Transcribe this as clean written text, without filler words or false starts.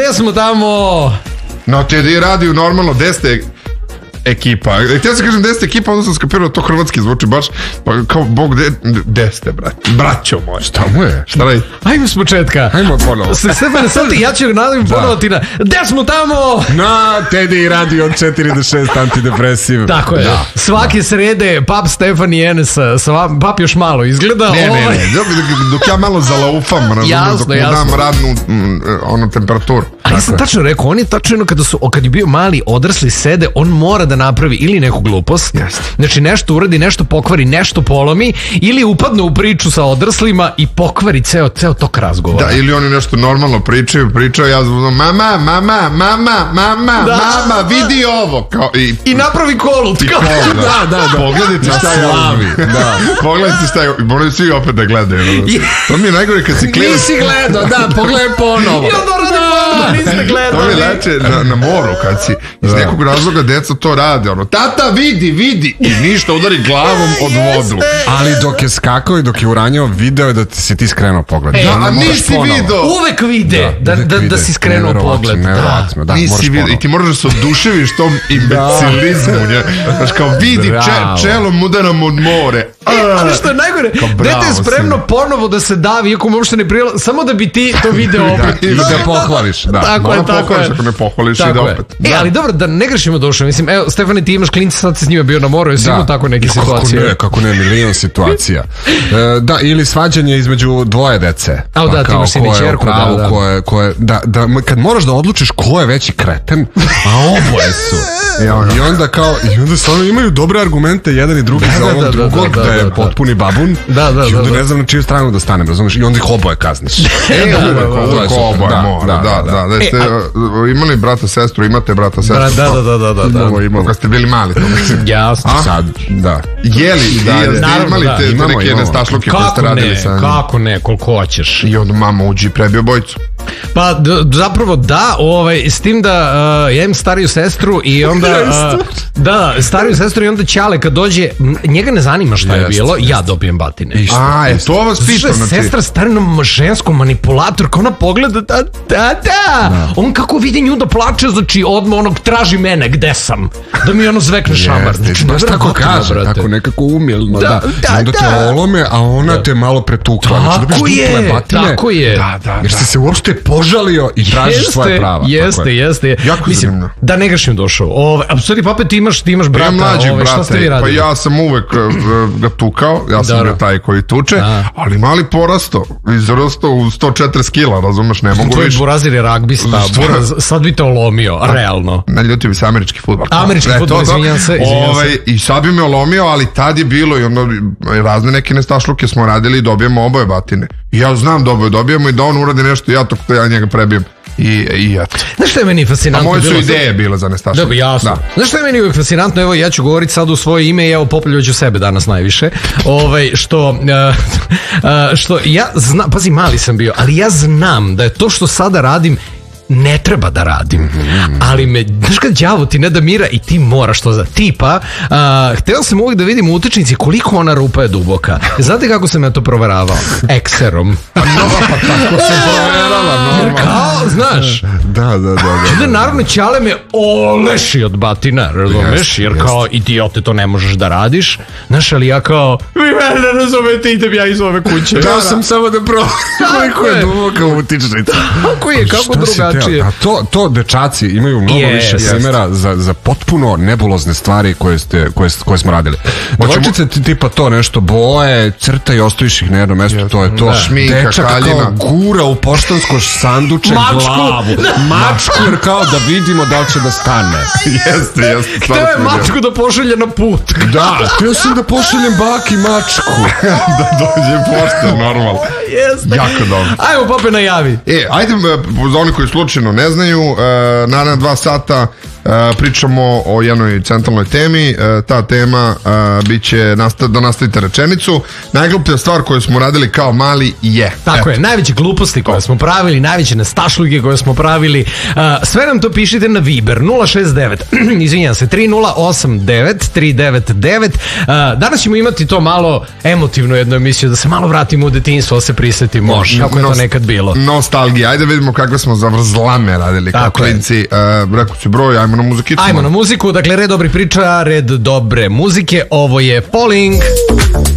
gde smo tamo? No, te radiju normalno, gde ste ekipa. Htio se kažem 10 ekipa, onda sam skapirao to hrvatski zvuči baš kao Bog, gde ste, brate? Braćo moje. Šta mu je? Šta radi? Ajmo s početka. Ajmo ponovo. Stefane, sad ja ću nadavim ponovo ti na gde smo tamo? Na Teddy radio od 4 do 6 antidepresiv. Tako je. Svake srede Pap Stefan i Enes Pap još malo izgleda. Ne. Dok ja malo zalaufam, razumiješ, dok mu dam radnu temperaturu. Ali sam tačno rekao, on je tačno kad je bio mali odrasli sede, on mora da napravi ili neku glupost, znači nešto uradi, nešto pokvari, nešto polomi, ili upadne u priču sa odraslima i pokvari ceo tok razgovora. Da, ili oni nešto normalno pričaju, ja zvučam mama, vidi ovo. I napravi kolut. Da. Pogledajte šta je ovo. Pogledajte šta je ovo. Moraju svi opet da gledaju. To mi je najgore kad si klinac. Nisi gledao, da, pogledaj ponovo. Niste gledali. To mi leče na moru kad si iz nekog razloga deca to rade, tata vidi i ništa, udari glavom od vodu. Ali dok je skakao i dok je uranjao, video je da si ti skrenuo pogled. A nisi video. Uvek vide da si skrenuo pogled. Nisi video i ti moraš da se oduševiš tom imbecilizmu. Znaš kao vidi čelom udaram od more. Ali što je najgore, dete je spremno ponovo da se davi, iako mu uopšte ne prijela, samo da bi ti to video opet. Ili da pohvališ. Tako je. Ako ne pohvališ i da opet. Ali dobro, da ne grešimo dušu. Mislim, evo, Stefane, ti imaš klinci, sad si s njima bio na moru, jesi imao tako neke situacije? Kako ne, milion situacija. Da, ili svađanje između dvoje dece. Da, ti imaš sin i ćerku. Kad moraš da odlučiš ko je veći kreten, a oboje su. I onda stvarno imaju dobre argumente jedan i drugi za onog drugog, da je potpuni babun. I onda ne znam na čiju stranu da stanem, razumiješ? I onda ih oboje kazniš. Oboje mora, da. Ste imali brata, sestru, imate brata, sestru? Da. Kad ste bili mali, to mislim. Jasno. Sad, da. Jeli, imali te neke nestašluke koje ste radili sa njim? Kako ne, koliko hoćeš. I onda mama uđi i prebio bojicu. Pa zapravo da, s tim da ja imam stariju sestru i onda stariju sestru i onda Ćale kad dođe, njega ne zanima šta je bilo, ja dobijem batine. To vas pitam. Sestra starino žensko manipulator, kao ona pogleda on kako vidi nju da plače, znači odmah onog traži mene gde sam, da mi ono zvekne šamar. Baš tako kaže, tako nekako umilno, da. Onda te olome, a ona te malo pretukla. Tako je. Jer si se uopšte požalio i tražiš svoje prava. Jeste. Jako zanimljivo. Da ne grešim došao. A sorry, pape, ti imaš brata. Ja mlađih šta ste vi brata. Pa radili? ja sam uvek ga tukao. Ja sam bio taj koji tuče. Ali mali porasto. Izrastao u 140 kila, razumeš, ne mogu Tvoj više. burazir je ragbista. Sad bi te olomio, realno. Naljutio bi se američki fudbal. Američki fudbal, izvinjam se. I sad bi me olomio, ali tad je bilo i onda razne neke nestašluke smo radili i dobijemo oboje batine. I ja znam da oboje dobijemo i da on uradi nešto i ja njega prebijem. I eto. Znaš što je meni fascinantno? A moje su ideje bile za nestašluke. Da, jasno. Znaš što je meni uvijek fascinantno? Evo, ja ću govoriti sad u svoje ime i evo popljuvaću sebe danas najviše. Što ja znam, pazi, mali sam bio, ali ja znam da je to što sada radim ne treba da radim, ali me, znaš kad đavo ti ne da mira i ti moraš to za tipa, hteo sam uvijek da vidim u utakmici koliko ona rupa je duboka. Znate kako sam ja to proveravao? Ekserom. Tako se proverava, normalno. Kao, znaš? Da. Čude, naravno, Ćale me oleši od batina, razumeš? Jer kao, idiote, to ne možeš da radiš. Znaš, ali ja kao, vi mene ne razumete, idem ja iz ove kuće. Ja sam samo da proveram koliko je duboka utičnica. Kako je, kako drugačije? A to dečaci imaju mnogo više primjera za potpuno nebulozne stvari koje smo radili. Devojčice tipa to nešto boje, crta i ostaviš ih na jednom mjestu, to je to. Dečak kao gura u poštansko sanduče glavu. Mačku, jer kao da vidimo da li će da stane. Jeste. Hteo je mačku da pošalje na put. Da, htio sam da pošaljem baki mačku. Da dođe pošta, normalno. Jeste. Jako dobro. Ajmo, pape, najavi. Ajde, za oni koji slučajno ne znaju, naravno 2 sata pričamo o jednoj centralnoj temi. Ta tema biće da nastavite rečenicu. Najgluplja stvar koju smo radili kao mali je. Tako je, najveće gluposti koje smo pravili, najveće nestašluge koje smo pravili. Sve nam to pišite na Viber 069 izvinjam se 3089 danas ćemo imati to malo emotivno jednu emisiju, da se malo vratimo u detinjstvo, da se prisetimo kako je to nekad bilo. Nostalgija, ajde vidimo kakve smo zavrzlame radili kao klinci. Rekao ću broj, ajmo na muzikicu. Ajmo na muziku, dakle red dobrih priča, red dobre muzike, ovo je Falling.